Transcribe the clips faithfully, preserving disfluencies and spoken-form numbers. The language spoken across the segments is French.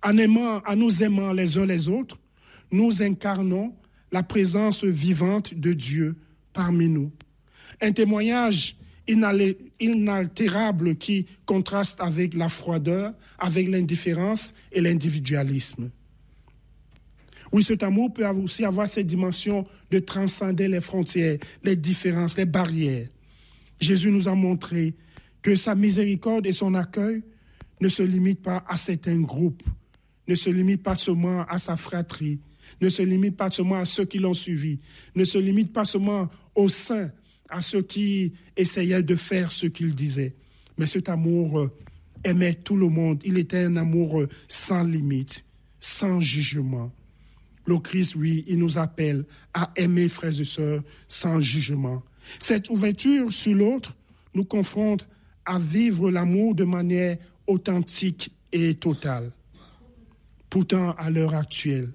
En aimant, en nous aimant les uns les autres, nous incarnons la présence vivante de Dieu parmi nous. Un témoignage inaltérable qui contraste avec la froideur, avec l'indifférence et l'individualisme. Oui, cet amour peut aussi avoir cette dimension de transcender les frontières, les différences, les barrières. Jésus nous a montré que sa miséricorde et son accueil ne se limitent pas à certains groupes, ne se limitent pas seulement à sa fratrie, ne se limitent pas seulement à ceux qui l'ont suivi, ne se limitent pas seulement aux saints, à ceux qui essayaient de faire ce qu'il disait. Mais cet amour euh, aimait tout le monde. Il était un amour euh, sans limite, sans jugement. Le Christ, oui, il nous appelle à aimer, frères et sœurs, sans jugement. Cette ouverture sur l'autre nous confronte à vivre l'amour de manière authentique et totale. Pourtant, à l'heure actuelle,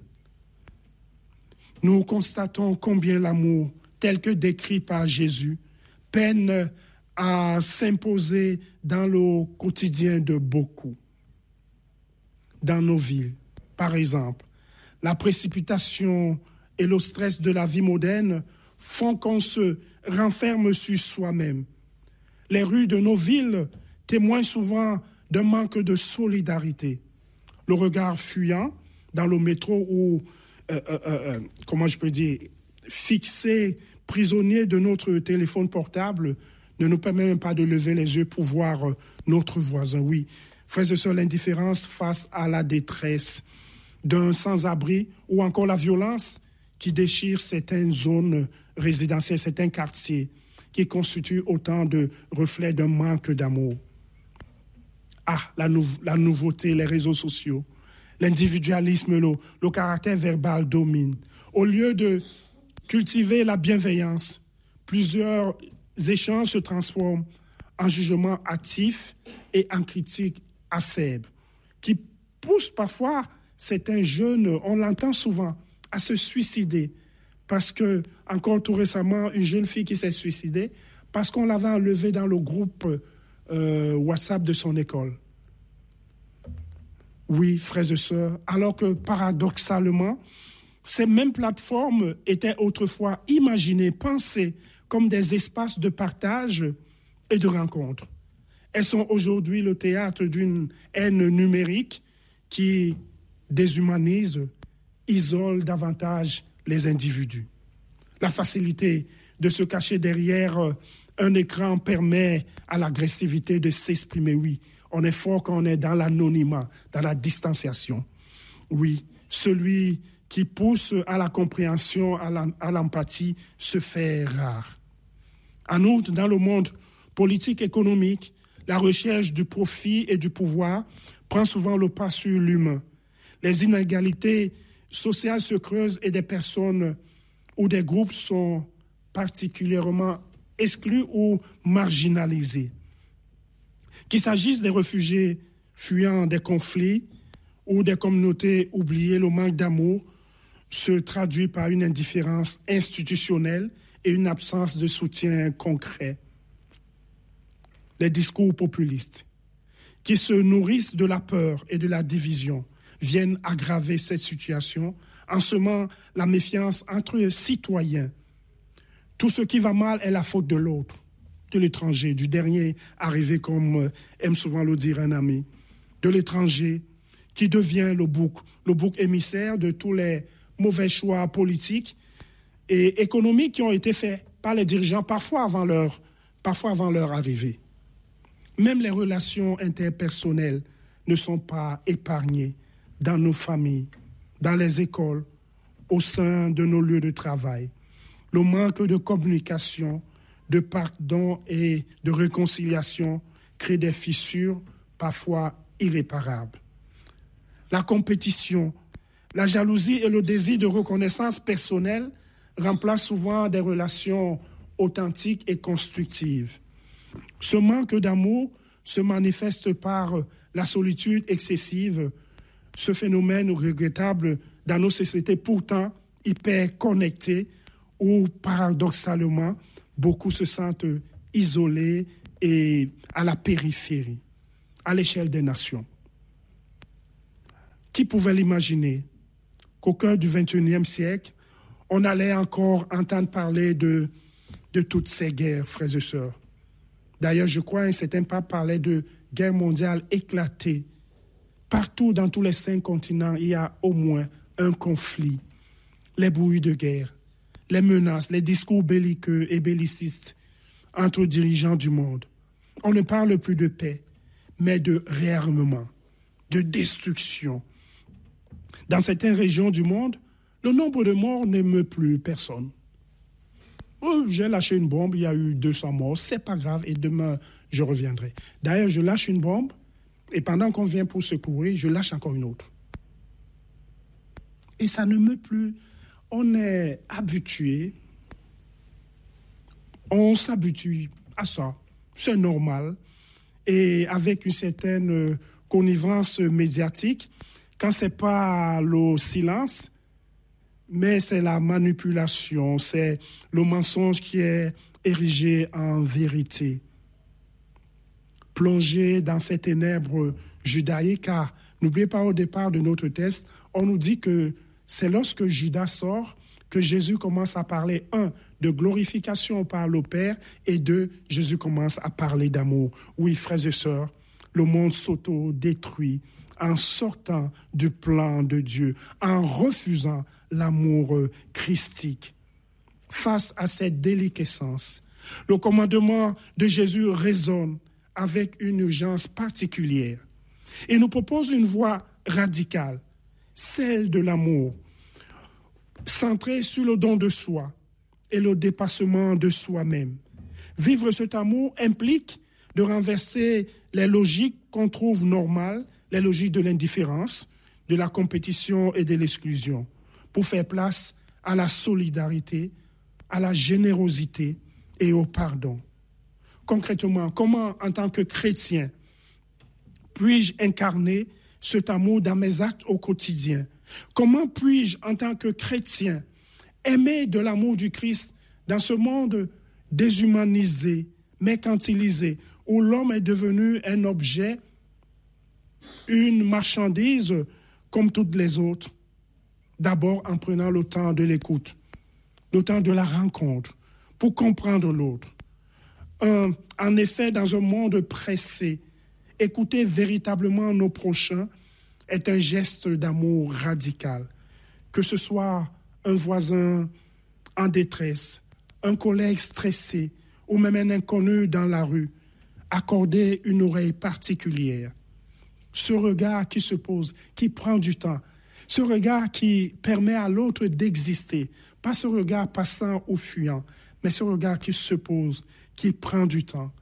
nous constatons combien l'amour, tel que décrit par Jésus, peine à s'imposer dans le quotidien de beaucoup. Dans nos villes, par exemple, la précipitation et le stress de la vie moderne font qu'on se renferme sur soi-même. Les rues de nos villes témoignent souvent d'un manque de solidarité. Le regard fuyant dans le métro ou, euh, euh, euh, comment je peux dire, fixé, prisonnier de notre téléphone portable, ne nous permet même pas de lever les yeux pour voir euh, notre voisin. Oui, frères et sœurs, l'indifférence face à la détresse d'un sans-abri ou encore la violence qui déchire certaines zones résidentielles, certains quartiers, qui constituent autant de reflets d'un manque d'amour. Ah, la, nou- la nouveauté, les réseaux sociaux, l'individualisme, le, le caractère verbal domine. Au lieu de cultiver la bienveillance, plusieurs échanges se transforment en jugement hâtif et en critique acerbe, qui poussent parfois certains jeunes, on l'entend souvent, à se suicider. Parce que, encore tout récemment, une jeune fille qui s'est suicidée parce qu'on l'avait enlevée dans le groupe euh, WhatsApp de son école. Oui, frères et sœurs, alors que paradoxalement, ces mêmes plateformes étaient autrefois imaginées, pensées comme des espaces de partage et de rencontre. Elles sont aujourd'hui le théâtre d'une haine numérique qui déshumanise, isole davantage les individus. La facilité de se cacher derrière un écran permet à l'agressivité de s'exprimer. Oui, on est fort quand on est dans l'anonymat, dans la distanciation. Oui, celui qui pousse à la compréhension, à, la, à l'empathie, se fait rare. En outre, dans le monde politique économique, la recherche du profit et du pouvoir prend souvent le pas sur l'humain. Les inégalités sociales se creusent et des personnes ou des groupes sont particulièrement exclus ou marginalisés. Qu'il s'agisse des réfugiés fuyant des conflits ou des communautés oubliées, le manque d'amour se traduit par une indifférence institutionnelle et une absence de soutien concret. Les discours populistes qui se nourrissent de la peur et de la division viennent aggraver cette situation en semant la méfiance entre citoyens. Tout ce qui va mal est la faute de l'autre, de l'étranger, du dernier arrivé, comme aime souvent le dire un ami, de l'étranger qui devient le bouc, le bouc émissaire de tous les mauvais choix politiques et économiques qui ont été faits par les dirigeants, parfois avant leur, parfois avant leur arrivée. Même les relations interpersonnelles ne sont pas épargnées dans nos familles, dans les écoles, au sein de nos lieux de travail. Le manque de communication, de pardon et de réconciliation crée des fissures parfois irréparables. La compétition, la jalousie et le désir de reconnaissance personnelle remplacent souvent des relations authentiques et constructives. Ce manque d'amour se manifeste par la solitude excessive, ce phénomène regrettable dans nos sociétés pourtant hyper connectées où paradoxalement beaucoup se sentent isolés et à la périphérie, à l'échelle des nations. Qui pouvait l'imaginer qu'au cœur du vingt et unième siècle, on allait encore entendre parler de, de toutes ces guerres, frères et sœurs. D'ailleurs, je crois qu'un certain pape parlait de guerre mondiale éclatée. Partout dans tous les cinq continents, il y a au moins un conflit. Les bruits de guerre, les menaces, les discours belliqueux et bellicistes entre dirigeants du monde. On ne parle plus de paix, mais de réarmement, de destruction. Dans certaines régions du monde, le nombre de morts n'émeut plus personne. Oh, j'ai lâché une bombe, il y a eu deux cents morts, c'est pas grave, et demain, je reviendrai. D'ailleurs, je lâche une bombe, et pendant qu'on vient pour secourir, je lâche encore une autre. Et ça ne meut plus. On est habitué, on s'habitue à ça, c'est normal. Et avec une certaine connivence médiatique, quand ce n'est pas le silence, mais c'est la manipulation, c'est le mensonge qui est érigé en vérité. Plongé dans ces ténèbres judaïques, car n'oubliez pas au départ de notre texte, on nous dit que c'est lorsque Judas sort que Jésus commence à parler, un, de glorification par le Père, et deux, Jésus commence à parler d'amour. Oui, frères et sœurs, le monde s'auto-détruit en sortant du plan de Dieu, en refusant l'amour christique. Face à cette déliquescence, le commandement de Jésus résonne avec une urgence particulière. Il nous propose une voie radicale, celle de l'amour, centrée sur le don de soi et le dépassement de soi-même. Vivre cet amour implique de renverser les logiques qu'on trouve normales, les logiques de l'indifférence, de la compétition et de l'exclusion, pour faire place à la solidarité, à la générosité et au pardon. Concrètement, comment, en tant que chrétien, puis-je incarner cet amour dans mes actes au quotidien? Comment puis-je, en tant que chrétien, aimer de l'amour du Christ dans ce monde déshumanisé, mercantilisé, où l'homme est devenu un objet, une marchandise comme toutes les autres? D'abord en prenant le temps de l'écoute, le temps de la rencontre, pour comprendre l'autre. Un, en effet, dans un monde pressé, écouter véritablement nos prochains est un geste d'amour radical. Que ce soit un voisin en détresse, un collègue stressé ou même un inconnu dans la rue, accorder une oreille particulière. Ce regard qui se pose, qui prend du temps, ce regard qui permet à l'autre d'exister, pas ce regard passant ou fuyant, mais ce regard qui se pose, qui prend du temps,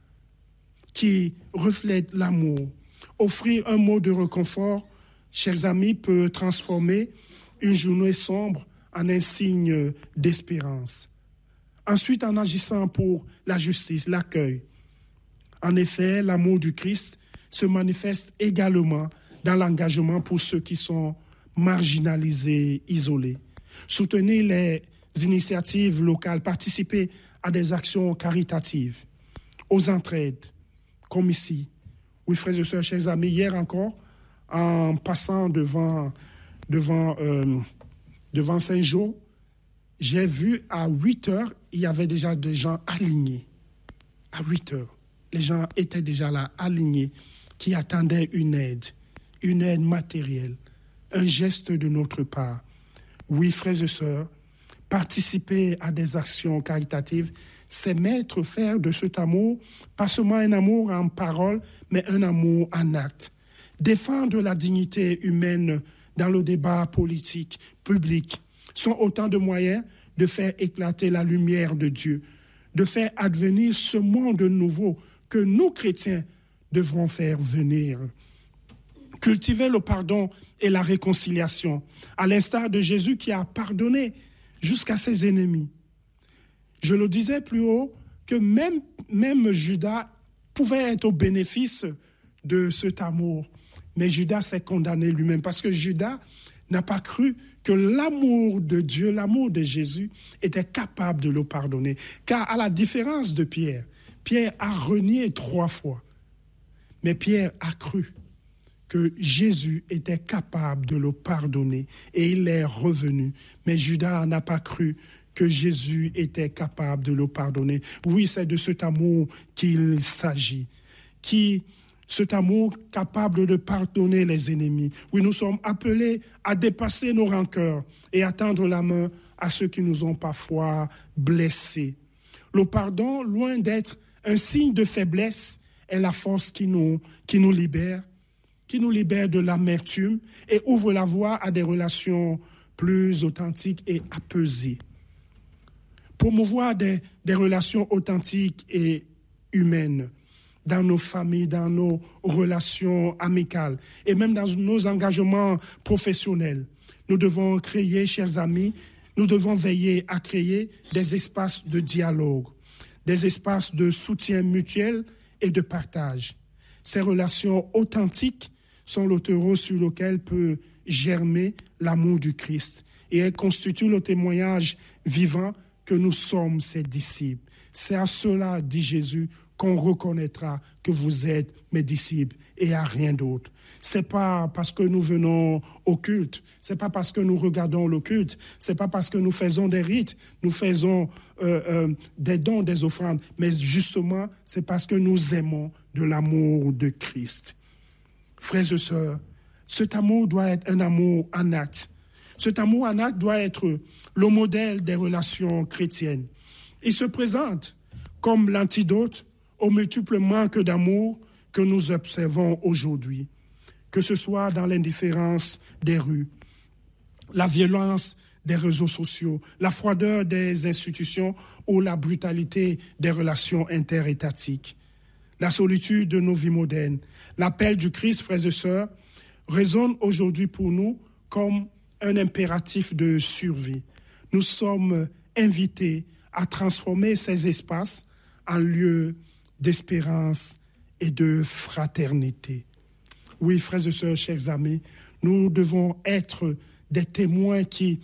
qui reflète l'amour. Offrir un mot de réconfort, chers amis, peut transformer une journée sombre en un signe d'espérance. Ensuite, en agissant pour la justice, l'accueil. En effet, l'amour du Christ se manifeste également dans l'engagement pour ceux qui sont marginalisés, isolés. Soutenir les initiatives locales, participer à des actions caritatives, aux entraides, comme ici. Oui, frères et sœurs, chers amis, hier encore, en passant devant, devant, euh, devant Saint-Jean, j'ai vu à huit heures, il y avait déjà des gens alignés. À huit heures, les gens étaient déjà là, alignés, qui attendaient une aide, une aide matérielle, un geste de notre part. Oui, frères et sœurs, participer à des actions caritatives, c'est mettre faire de cet amour, pas seulement un amour en parole, mais un amour en acte. Défendre la dignité humaine dans le débat politique, public, sont autant de moyens de faire éclater la lumière de Dieu, de faire advenir ce monde nouveau que nous, chrétiens, devrons faire venir. Cultiver le pardon et la réconciliation, à l'instar de Jésus qui a pardonné jusqu'à ses ennemis. Je le disais plus haut, que même, même Judas pouvait être au bénéfice de cet amour. Mais Judas s'est condamné lui-même parce que Judas n'a pas cru que l'amour de Dieu, l'amour de Jésus était capable de le pardonner. Car à la différence de Pierre, Pierre a renié trois fois. Mais Pierre a cru que Jésus était capable de le pardonner et il est revenu. Mais Judas n'a pas cru que Jésus était capable de le pardonner. Oui, c'est de cet amour qu'il s'agit, qui, cet amour capable de pardonner les ennemis. Oui, nous sommes appelés à dépasser nos rancœurs et à tendre la main à ceux qui nous ont parfois blessés. Le pardon, loin d'être un signe de faiblesse, est la force qui nous, qui nous libère, qui nous libère de l'amertume et ouvre la voie à des relations plus authentiques et apaisées. Promouvoir des, des relations authentiques et humaines dans nos familles, dans nos relations amicales et même dans nos engagements professionnels. Nous devons créer, chers amis, nous devons veiller à créer des espaces de dialogue, des espaces de soutien mutuel et de partage. Ces relations authentiques sont le terreau sur lequel peut germer l'amour du Christ et elles constituent le témoignage vivant que nous sommes ses disciples. C'est à cela, dit Jésus, qu'on reconnaîtra que vous êtes mes disciples et à rien d'autre. C'est pas parce que nous venons au culte, c'est pas parce que nous regardons le culte, c'est pas parce que nous faisons des rites, nous faisons euh, euh, des dons, des offrandes, mais justement, c'est parce que nous aimons de l'amour de Christ. Frères et sœurs, cet amour doit être un amour en acte. Cet amour en acte doit être le modèle des relations chrétiennes. Il se présente comme l'antidote aux multiples manques d'amour que nous observons aujourd'hui, que ce soit dans l'indifférence des rues, la violence des réseaux sociaux, la froideur des institutions ou la brutalité des relations interétatiques. La solitude de nos vies modernes, l'appel du Christ, frères et sœurs, résonne aujourd'hui pour nous comme un impératif de survie. Nous sommes invités à transformer ces espaces en lieux d'espérance et de fraternité. Oui, frères et sœurs, chers amis, nous devons être des témoins qui,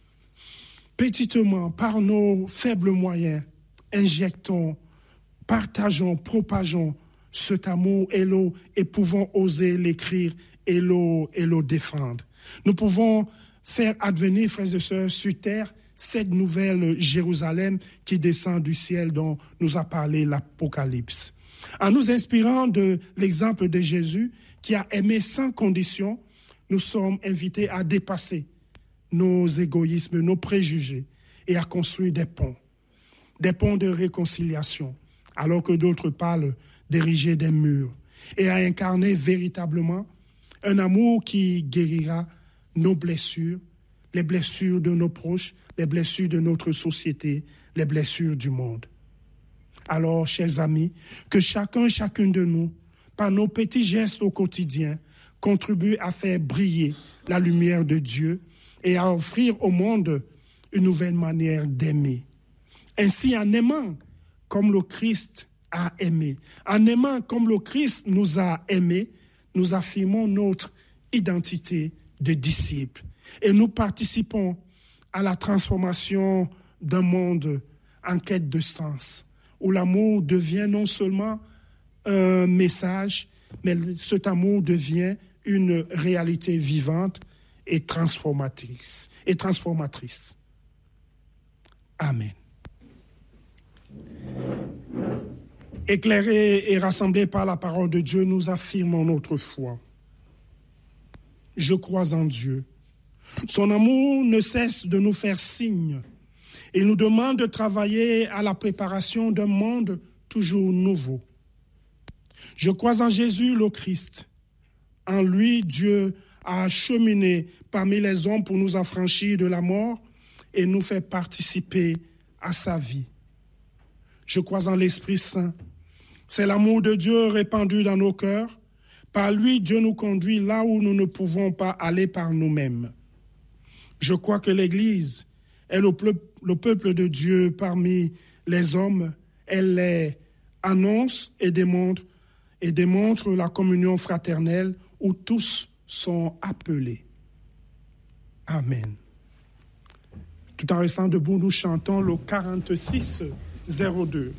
petitement, par nos faibles moyens, injectons, partageons, propageons cet amour et, le, et pouvons oser l'écrire et le, et le défendre. Nous pouvons faire advenir, frères et sœurs, sur terre, cette nouvelle Jérusalem qui descend du ciel dont nous a parlé l'Apocalypse. En nous inspirant de l'exemple de Jésus qui a aimé sans condition, nous sommes invités à dépasser nos égoïsmes, nos préjugés et à construire des ponts, des ponts de réconciliation, alors que d'autres parlent d'ériger des murs et à incarner véritablement un amour qui guérira nos blessures, les blessures de nos proches, les blessures de notre société, les blessures du monde. Alors, chers amis, que chacun, chacune de nous, par nos petits gestes au quotidien, contribue à faire briller la lumière de Dieu et à offrir au monde une nouvelle manière d'aimer. Ainsi, en aimant comme le Christ a aimé, en aimant comme le Christ nous a aimés, nous affirmons notre identité de disciples et nous participons à la transformation d'un monde en quête de sens, où l'amour devient non seulement un message, mais cet amour devient une réalité vivante et transformatrice. Et transformatrice. Amen. Éclairés et rassemblés par la parole de Dieu, nous affirmons notre foi. Je crois en Dieu. Son amour ne cesse de nous faire signe. Il nous demande de travailler à la préparation d'un monde toujours nouveau. Je crois en Jésus le Christ. En lui, Dieu a cheminé parmi les hommes pour nous affranchir de la mort et nous faire participer à sa vie. Je crois en l'Esprit Saint. C'est l'amour de Dieu répandu dans nos cœurs. Par lui, Dieu nous conduit là où nous ne pouvons pas aller par nous-mêmes. Je crois que l'Église est le, le peuple de Dieu parmi les hommes. Elle les annonce et démontre, et démontre la communion fraternelle où tous sont appelés. Amen. Tout en restant debout, nous chantons le quarante-six zéro deux.